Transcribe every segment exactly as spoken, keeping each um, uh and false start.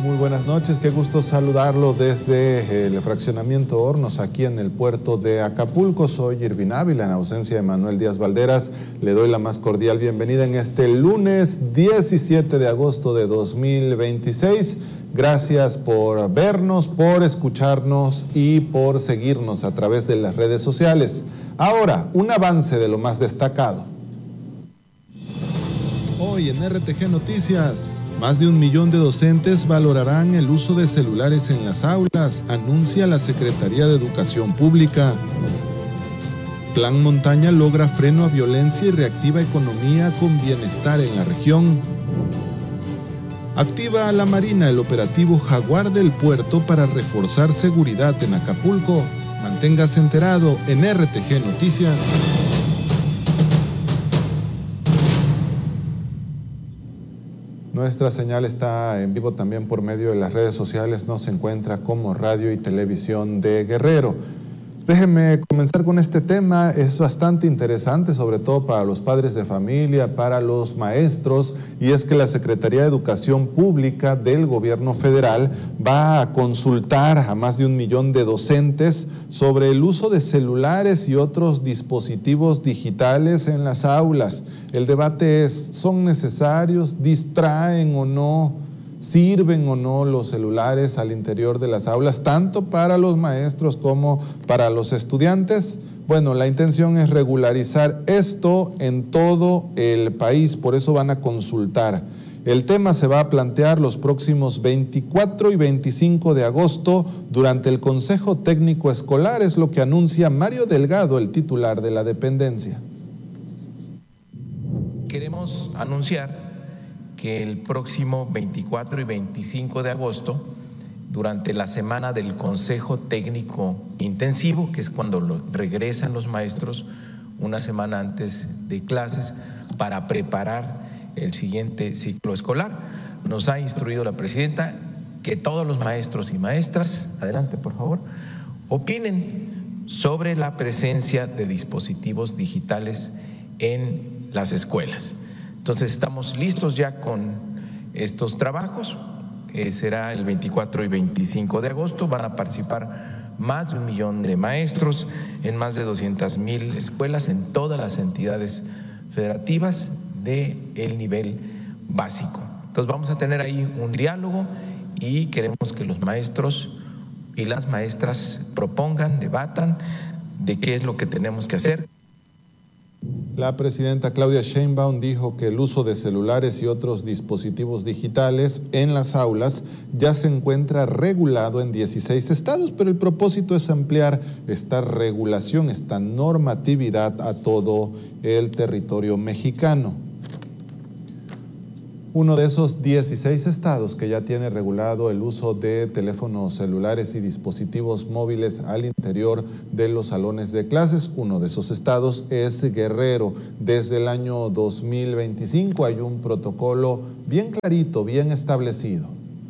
Muy buenas noches, qué gusto saludarlo desde el fraccionamiento Hornos, aquí en el puerto de Acapulco. Soy Irvin Ávila, en ausencia de Manuel Díaz Valderas. Le doy la más cordial bienvenida en este lunes diecisiete de agosto de dos mil veintiséis. Gracias por vernos, por escucharnos y por seguirnos a través de las redes sociales. Ahora, un avance de lo más destacado. Hoy en R T G Noticias, más de un millón de docentes valorarán el uso de celulares en las aulas, anuncia la Secretaría de Educación Pública. Plan Montaña logra freno a violencia y reactiva economía con bienestar en la región. Activa a la Marina el operativo Jaguar del Puerto para reforzar seguridad en Acapulco. Manténgase enterado en R T G Noticias. Nuestra señal está en vivo también por medio de las redes sociales, nos encuentra como Radio y Televisión de Guerrero. Déjenme comenzar con este tema, es bastante interesante, sobre todo para los padres de familia, para los maestros, y es que la Secretaría de Educación Pública del Gobierno Federal va a consultar a más de un millón de docentes sobre el uso de celulares y otros dispositivos digitales en las aulas. El debate es, ¿son necesarios? ¿Distraen o no? ¿Sirven o no los celulares al interior de las aulas, tanto para los maestros como para los estudiantes? Bueno, la intención es regularizar esto en todo el país, por eso van a consultar. El tema se va a plantear los próximos veinticuatro y veinticinco de agosto durante el Consejo Técnico Escolar, es lo que anuncia Mario Delgado, el titular de la dependencia. Queremos anunciar que el próximo veinticuatro y veinticinco de agosto, durante la semana del Consejo Técnico Intensivo, que es cuando lo, regresan los maestros una semana antes de clases para preparar el siguiente ciclo escolar, nos ha instruido la presidenta que todos los maestros y maestras, adelante por favor, opinen sobre la presencia de dispositivos digitales en las escuelas. Entonces estamos listos ya con estos trabajos, eh, será el veinticuatro y veinticinco de agosto, van a participar más de un millón de maestros en más de doscientas mil escuelas en todas las entidades federativas del nivel básico. Entonces vamos a tener ahí un diálogo y queremos que los maestros y las maestras propongan, debatan de qué es lo que tenemos que hacer. La presidenta Claudia Sheinbaum dijo que el uso de celulares y otros dispositivos digitales en las aulas ya se encuentra regulado en dieciséis estados, pero el propósito es ampliar esta regulación, esta normatividad a todo el territorio mexicano. Uno de esos dieciséis estados que ya tiene regulado el uso de teléfonos celulares y dispositivos móviles al interior de los salones de clases, uno de esos estados es Guerrero. Desde el año dos mil veinticinco hay un protocolo bien clarito, bien establecido.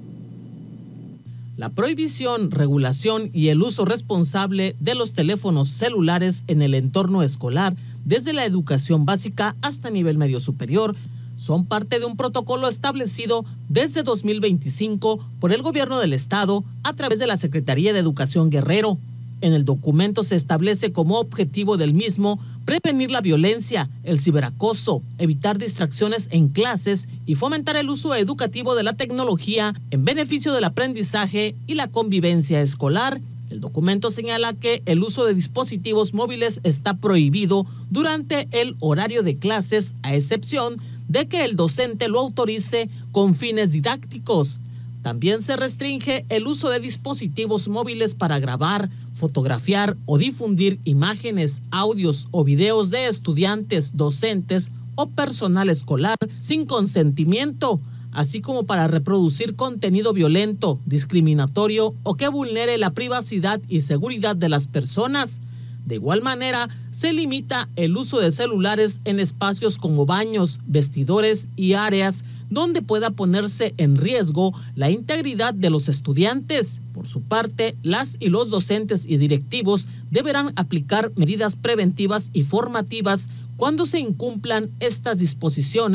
La prohibición, regulación y el uso responsable de los teléfonos celulares en el entorno escolar, desde la educación básica hasta nivel medio superior, son parte de un protocolo establecido desde dos mil veinticinco por el gobierno del estado a través de la Secretaría de Educación Guerrero. En el documento se establece como objetivo del mismo prevenir la violencia, el ciberacoso, evitar distracciones en clases y fomentar el uso educativo de la tecnología en beneficio del aprendizaje y la convivencia escolar. El documento señala que el uso de dispositivos móviles está prohibido durante el horario de clases, a excepción de que el docente lo autorice con fines didácticos. También se restringe el uso de dispositivos móviles para grabar, fotografiar o difundir imágenes, audios o videos de estudiantes, docentes o personal escolar sin consentimiento, así como para reproducir contenido violento, discriminatorio o que vulnere la privacidad y seguridad de las personas. De igual manera, se limita el uso de celulares en espacios como baños, vestidores y áreas donde pueda ponerse en riesgo la integridad de los estudiantes. Por su parte, las y los docentes y directivos deberán aplicar medidas preventivas y formativas cuando se incumplan estas disposiciones,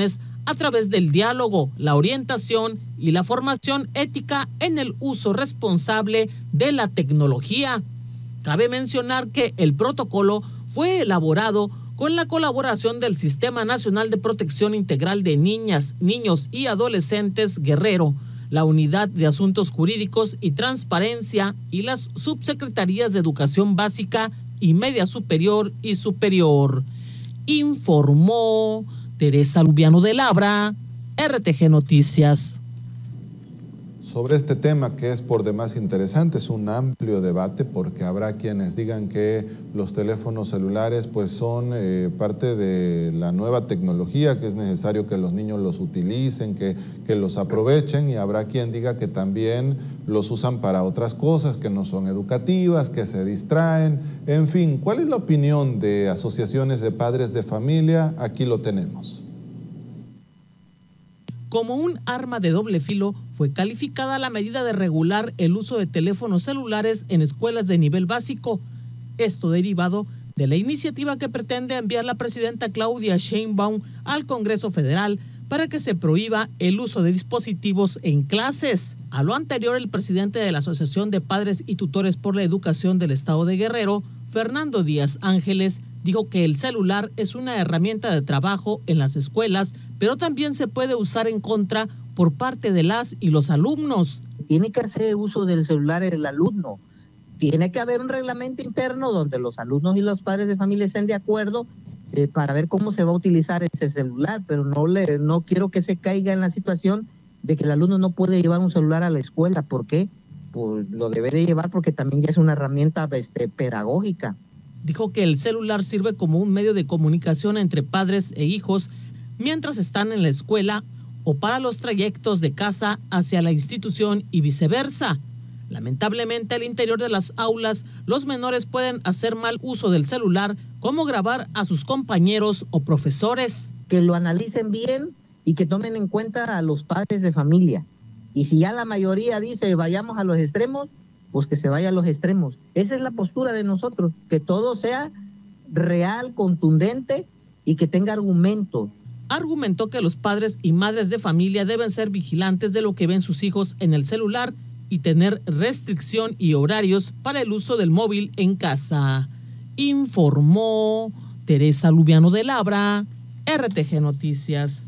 a través del diálogo, la orientación y la formación ética en el uso responsable de la tecnología. Cabe mencionar que el protocolo fue elaborado con la colaboración del Sistema Nacional de Protección Integral de Niñas, Niños y Adolescentes Guerrero, la Unidad de Asuntos Jurídicos y Transparencia y las subsecretarías de Educación Básica y Media Superior y Superior. Informó Teresa Lubiano de Labra, R T G Noticias. Sobre este tema, que es por demás interesante, es un amplio debate porque habrá quienes digan que los teléfonos celulares pues son eh, parte de la nueva tecnología, que es necesario que los niños los utilicen, que, que los aprovechen, y habrá quien diga que también los usan para otras cosas, que no son educativas, que se distraen. En fin, ¿cuál es la opinión de asociaciones de padres de familia? Aquí lo tenemos. Como un arma de doble filo, fue calificada la medida de regular el uso de teléfonos celulares en escuelas de nivel básico. Esto derivado de la iniciativa que pretende enviar la presidenta Claudia Sheinbaum al Congreso Federal para que se prohíba el uso de dispositivos en clases. A lo anterior, el presidente de la Asociación de Padres y Tutores por la Educación del Estado de Guerrero, Fernando Díaz Ángeles, dijo que el celular es una herramienta de trabajo en las escuelas, pero también se puede usar en contra por parte de las y los alumnos. Tiene que hacer uso del celular el alumno. Tiene que haber un reglamento interno donde los alumnos y los padres de familia estén de acuerdo eh, para ver cómo se va a utilizar ese celular, pero no, le, no quiero que se caiga en la situación de que el alumno no puede llevar un celular a la escuela. ¿Por qué? Pues lo debe de llevar porque también ya es una herramienta este, pedagógica. Dijo que el celular sirve como un medio de comunicación entre padres e hijos mientras están en la escuela o para los trayectos de casa hacia la institución y viceversa. Lamentablemente, al interior de las aulas, los menores pueden hacer mal uso del celular, como grabar a sus compañeros o profesores. Que lo analicen bien y que tomen en cuenta a los padres de familia. Y si ya la mayoría dice vayamos a los extremos, pues que se vaya a los extremos. Esa es la postura de nosotros, que todo sea real, contundente y que tenga argumentos. Argumentó que los padres y madres de familia deben ser vigilantes de lo que ven sus hijos en el celular y tener restricción y horarios para el uso del móvil en casa. Informó Teresa Lubiano de Labra, R T G Noticias.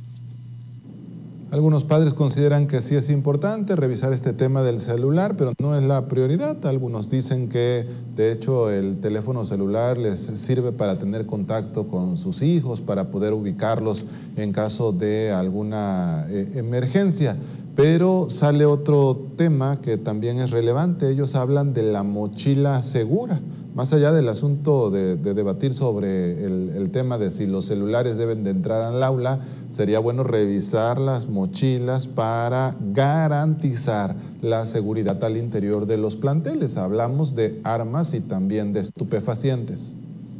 Algunos padres consideran que sí es importante revisar este tema del celular, pero no es la prioridad. Algunos dicen que, de hecho, el teléfono celular les sirve para tener contacto con sus hijos, para poder ubicarlos en caso de alguna eh, emergencia. Pero sale otro tema que también es relevante. Ellos hablan de la mochila segura. Más allá del asunto de, de debatir sobre el, el tema de si los celulares deben de entrar al aula, sería bueno revisar las mochilas para garantizar la seguridad al interior de los planteles. Hablamos de armas y también de estupefacientes.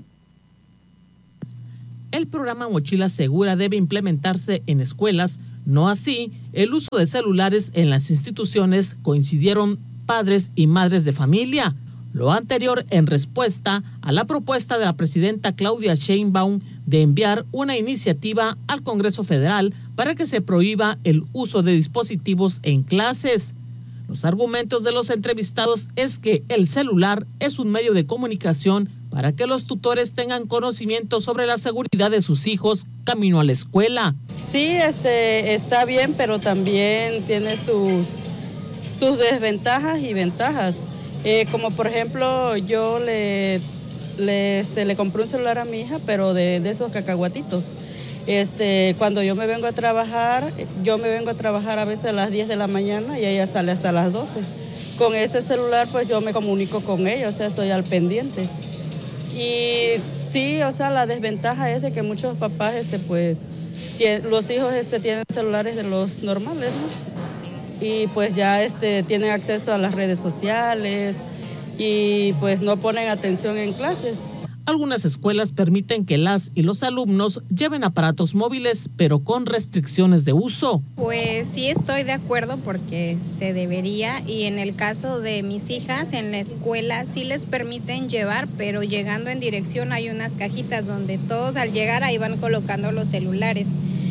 El programa Mochila Segura debe implementarse en escuelas, no así el uso de celulares en las instituciones, coincidieron padres y madres de familia. Lo anterior en respuesta a la propuesta de la presidenta Claudia Sheinbaum de enviar una iniciativa al Congreso Federal para que se prohíba el uso de dispositivos en clases. Los argumentos de los entrevistados es que el celular es un medio de comunicación para que los tutores tengan conocimiento sobre la seguridad de sus hijos camino a la escuela. Sí, este, está bien, pero también tiene sus, sus desventajas y ventajas. Eh, como por ejemplo, yo le, le, este, le compré un celular a mi hija, pero de, de esos cacahuatitos. Este, cuando yo me vengo a trabajar, yo me vengo a trabajar a veces a las diez de la mañana y ella sale hasta las doce. Con ese celular pues yo me comunico con ella, o sea, estoy al pendiente. Y sí, o sea, la desventaja es de que muchos papás, este, pues, tienen, los hijos este, tienen celulares de los normales, ¿no? Y pues ya este, tienen acceso a las redes sociales y pues no ponen atención en clases. Algunas escuelas permiten que las y los alumnos lleven aparatos móviles, pero con restricciones de uso. Pues sí estoy de acuerdo porque se debería, y en el caso de mis hijas en la escuela sí les permiten llevar, pero llegando en dirección hay unas cajitas donde todos al llegar ahí van colocando los celulares.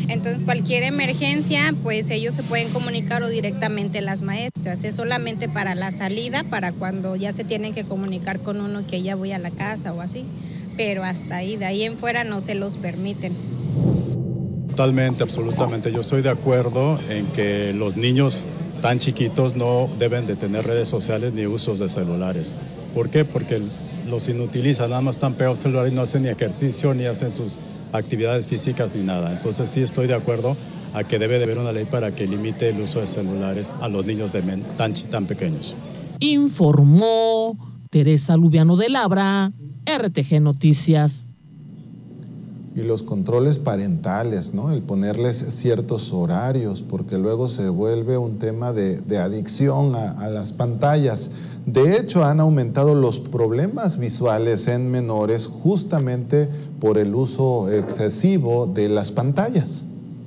Entonces cualquier emergencia, pues ellos se pueden comunicar o directamente las maestras. Es solamente para la salida, para cuando ya se tienen que comunicar con uno que ya voy a la casa o así. Pero hasta ahí, de ahí en fuera no se los permiten. Totalmente, absolutamente. Yo estoy de acuerdo en que los niños tan chiquitos no deben de tener redes sociales ni usos de celulares. ¿Por qué? Porque los inutilizan, nada más están pegados al celular y no hacen ni ejercicio, ni hacen sus actividades físicas, ni nada. Entonces sí estoy de acuerdo a que debe de haber una ley para que limite el uso de celulares a los niños de men, tan, tan pequeños. Informó Teresa Lubiano de Labra, R T G Noticias. Y los controles parentales, ¿no? El ponerles ciertos horarios, porque luego se vuelve un tema de, de adicción a, a las pantallas. De hecho, han aumentado los problemas visuales en menores justamente por el uso excesivo de las pantallas.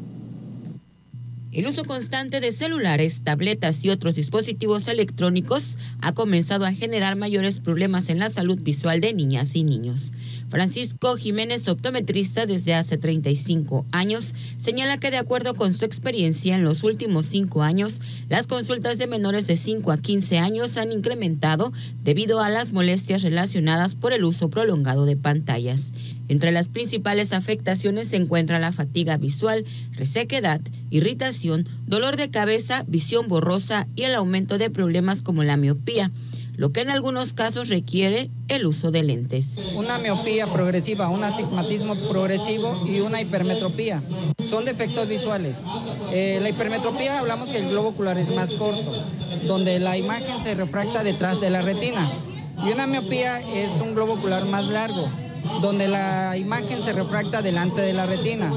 El uso constante de celulares, tabletas y otros dispositivos electrónicos ha comenzado a generar mayores problemas en la salud visual de niñas y niños. Francisco Jiménez, optometrista desde hace treinta y cinco años, señala que de acuerdo con su experiencia en los últimos cinco años, las consultas de menores de cinco a quince años han incrementado debido a las molestias relacionadas por el uso prolongado de pantallas. Entre las principales afectaciones se encuentra la fatiga visual, resequedad, irritación, dolor de cabeza, visión borrosa y el aumento de problemas como la miopía, lo que en algunos casos requiere el uso de lentes. Una miopía progresiva, un astigmatismo progresivo y una hipermetropía. Son defectos visuales. Eh, la hipermetropía, hablamos que el globo ocular es más corto, donde la imagen se refracta detrás de la retina. Y una miopía es un globo ocular más largo, donde la imagen se refracta delante de la retina.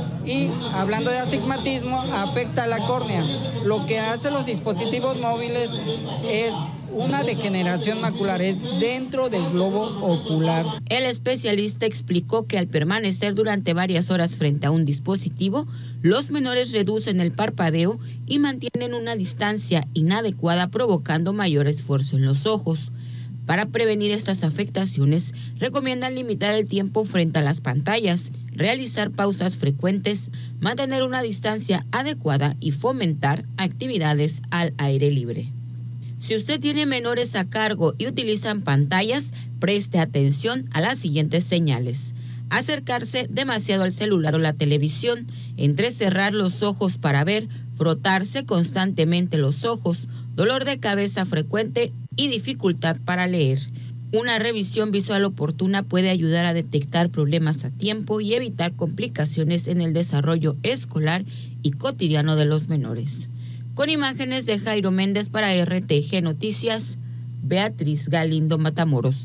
Y hablando de astigmatismo, afecta a la córnea. Lo que hacen los dispositivos móviles es una degeneración macular, es dentro del globo ocular. El especialista explicó que al permanecer durante varias horas frente a un dispositivo, los menores reducen el parpadeo y mantienen una distancia inadecuada, provocando mayor esfuerzo en los ojos. Para prevenir estas afectaciones, recomiendan limitar el tiempo frente a las pantallas, realizar pausas frecuentes, mantener una distancia adecuada y fomentar actividades al aire libre. Si usted tiene menores a cargo y utilizan pantallas, preste atención a las siguientes señales. Acercarse demasiado al celular o la televisión, entrecerrar los ojos para ver, frotarse constantemente los ojos, dolor de cabeza frecuente y dificultad para leer. Una revisión visual oportuna puede ayudar a detectar problemas a tiempo y evitar complicaciones en el desarrollo escolar y cotidiano de los menores. Con imágenes de Jairo Méndez para R T G Noticias, Beatriz Galindo Matamoros.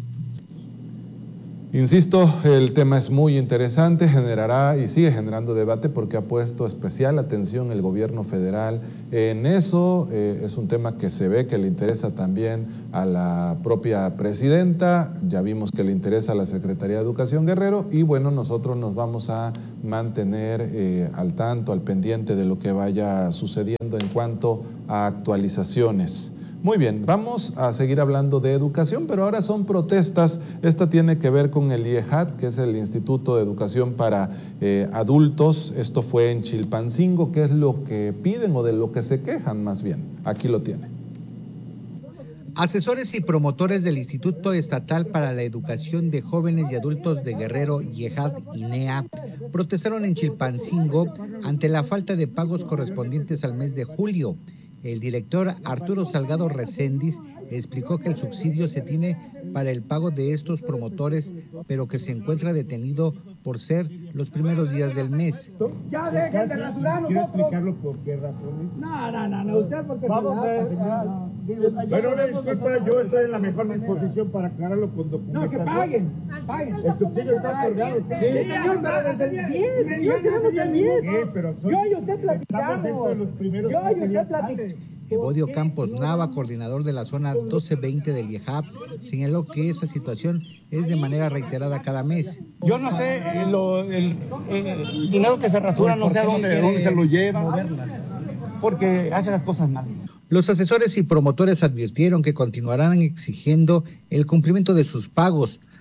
Insisto, el tema es muy interesante, generará y sigue generando debate porque ha puesto especial atención el gobierno federal en eso. Eh, es un tema que se ve que le interesa también a la propia presidenta, ya vimos que le interesa a la Secretaría de Educación Guerrero y bueno, nosotros nos vamos a mantener eh, al tanto, al pendiente de lo que vaya sucediendo en cuanto a actualizaciones. Muy bien, vamos a seguir hablando de educación, pero ahora son protestas. Esta tiene que ver con el I E H A D, que es el Instituto de Educación para eh, Adultos. Esto fue en Chilpancingo. ¿Qué es lo que piden o de lo que se quejan más bien? Aquí lo tienen. Asesores y promotores del Instituto Estatal para la Educación de Jóvenes y Adultos de Guerrero, I E H A D I N E A, protestaron en Chilpancingo ante la falta de pagos correspondientes al mes de julio. El director Arturo Salgado Recendis explicó que el subsidio se tiene para el pago de estos promotores, pero que se encuentra detenido por ser los primeros días del mes. Ya dejen de rasurar nosotros. ¿Quiere explicarlo por qué razones? No, no, no, no, usted porque Vamos se Vamos a ver. Pero una disculpa, yo estoy en la mejor disposición para aclararlo con documentación. No, que paguen, paguen. El subsidio está otorgado. Sí, señor, pero desde el diez, señor, tenemos el diez. Sí, pero yo y usted platicamos. Yo y usted platicamos. Evodio Campos Nava, coordinador de la zona doce veinte del I E H A D, señaló que esa situación es de manera reiterada cada mes. Yo no sé, eh, lo, el, el dinero que se rasura, no sé a dónde, dónde se lo lleva, porque hace las cosas mal. Los asesores y promotores advirtieron que continuarán exigiendo el cumplimiento de sus pagos,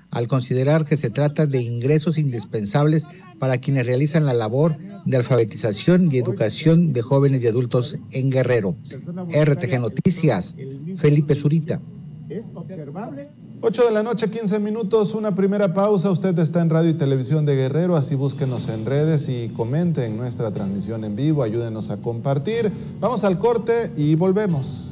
al considerar que se trata de ingresos indispensables para quienes realizan la labor de alfabetización y educación de jóvenes y adultos en Guerrero. R T G Noticias, Felipe Zurita. ocho de la noche, quince minutos, una primera pausa. Usted está en Radio y Televisión de Guerrero, así búsquenos en redes y comenten nuestra transmisión en vivo, ayúdenos a compartir. Vamos al corte y volvemos.